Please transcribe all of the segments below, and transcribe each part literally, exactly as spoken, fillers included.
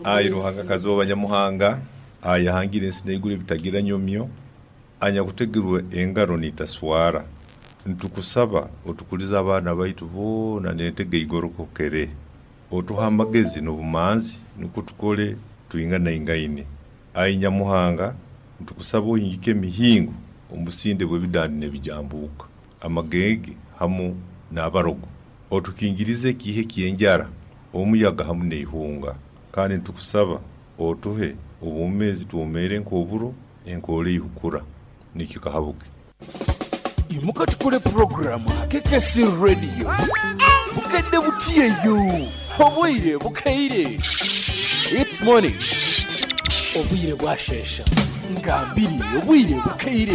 Airuhanga kazoba nyamuhanga ayahangira ensine igure bitagira nyomyo anya kutegirwe engaro nitaswara ntukusaba otukuliza abana baitu bona netege igoroko kere otuhamagezi n'obumanzi nukutukole tuyingana ingaine ai nyamuhanga ntukusaba oyingike mihingo omusinde bwe bidandi nebijambuka amagege hamu n'abarogo otukingirize kihe kiyenjara omuyaga hamu neihunga kandi ntukusaba otuhe ubumezi tuumere nkoburo enkole ihukura nikikahabuke imuka tukole program K K C radio bukede butiyeyo obwire bukaire it's morning obwire bwashesha ngambiri obwire bukaire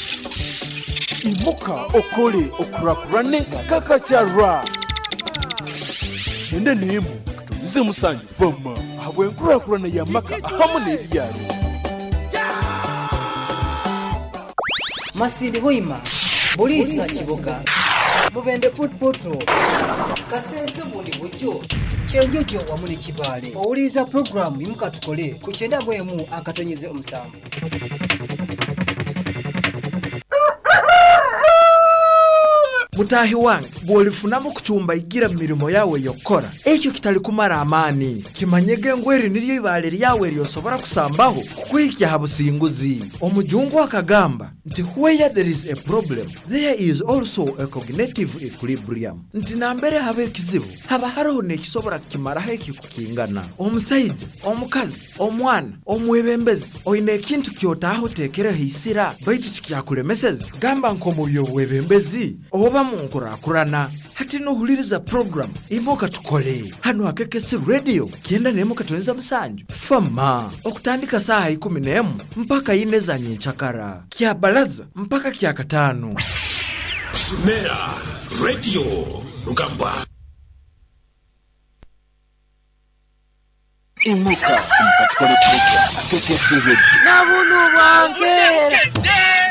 imuka okole okurakurane kakachara ende nemu tulize musanyi vama habwe nkurakurana ya maka hamu n'ebyaro Masidi Hoima Bulisa Kibuga Mubende Food Patrol Kasese bundi bujjo Chenjojo wa muni kibale Ouliza program imuka tukole kuchenda bwemu akatonyeze omusambu Mutahi wange bwolifunamu kuchumba igira mirimo yawe yokora ekyo kitali kumara amani kimanyege ngweri niryo ibale lyawe lyosobora kusambaho kukwikya habusinguzi omujungu akagamba nti where there is a problem there is also a cognitive equilibrium nti nambere habe kizibu haba hariho nekisobora kimaraho ekikukingana omusaija omukazi omwana omwebembezi oyine ekintu kyotaho tekere hisira baitu kikyakulemeseza gamba nkomo byobwebembezi oba munkurakurana hati nohuliriza program imoka tukole hano K K C radio kienda nemo katuenza msanju fama okutandika saa ikumi n'emu mpaka ine za nyenchakara kia balaza mpaka kia katano Shimera radio Rugamba imuka tukole program K K C radio Nabunu bange